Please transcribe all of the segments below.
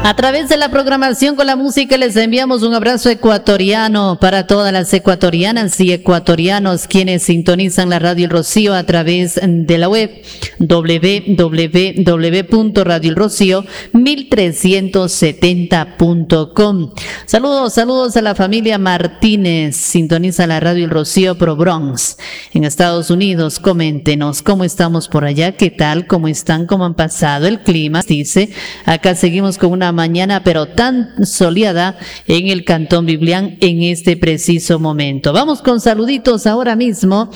A través de la programación con la música les enviamos un abrazo ecuatoriano para todas las ecuatorianas y ecuatorianos quienes sintonizan la Radio El Rocío a través de la web www.radioelrocío1370.com. Saludos a la familia Martínez, sintoniza la Radio El Rocío Pro Bronx en Estados Unidos. Coméntenos cómo estamos por allá, qué tal, cómo están, cómo han pasado el clima. Dice, acá seguimos con una mañana pero tan soleada en el Cantón Biblián en este preciso momento. Vamos con saluditos ahora mismo,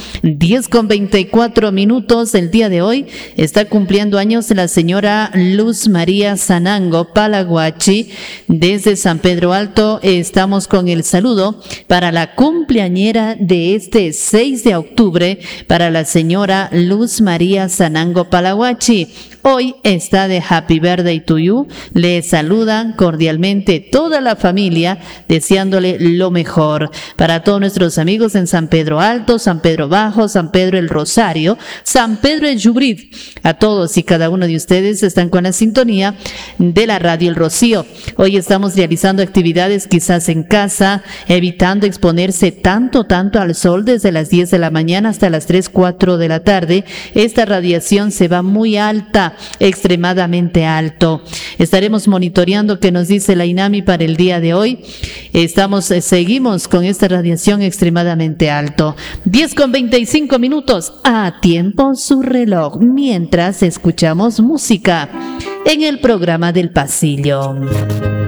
10:24. El día de hoy está cumpliendo años la señora Luz María Sanango Palaguachi desde San Pedro Alto. Estamos con el saludo para la cumpleañera de este 6 de octubre, para la señora Luz María Sanango Palaguachi. Hoy está de Happy Birthday to you. Le saludan cordialmente toda la familia, deseándole lo mejor. Para todos nuestros amigos en San Pedro Alto, San Pedro Bajo, San Pedro El Rosario, San Pedro El Yubrit, a todos y cada uno de ustedes están con la sintonía de la Radio El Rocío. Hoy estamos realizando actividades quizás en casa, evitando exponerse tanto al sol desde las 10 de la mañana hasta las 3, 4 de la tarde. Esta radiación se va muy alta, extremadamente alto. Estaremos monitoreando qué nos dice la INAMI para el día de hoy. Seguimos con esta radiación extremadamente alto. 10:25, a tiempo su reloj, mientras escuchamos música en el programa del pasillo.